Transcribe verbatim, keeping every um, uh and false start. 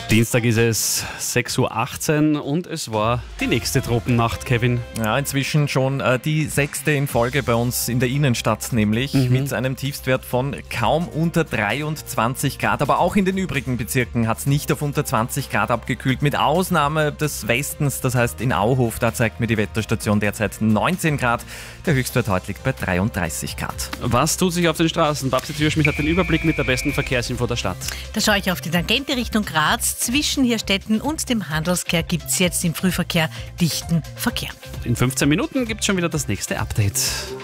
Dienstag ist es sechs Uhr achtzehn und es war die nächste Tropennacht, Kevin. Ja, inzwischen schon äh, die sechste in Folge bei uns in der Innenstadt, nämlich mhm. mit einem Tiefstwert von kaum unter dreiundzwanzig Grad. Aber auch in den übrigen Bezirken hat es nicht auf unter zwanzig Grad abgekühlt, mit Ausnahme des Westens, das heißt in Auhof, da zeigt mir die Wetterstation derzeit neunzehn Grad. Der Höchstwert heute liegt bei dreiunddreißig Grad. Was tut sich auf den Straßen? Babsi Türschmidt hat den Überblick mit der besten Verkehrsinfo der Stadt. Da schaue ich auf die Tangente Richtung Graz. Zwischen Hirstetten und dem Handelskehr gibt es jetzt im Frühverkehr dichten Verkehr. In fünfzehn Minuten gibt es schon wieder das nächste Update.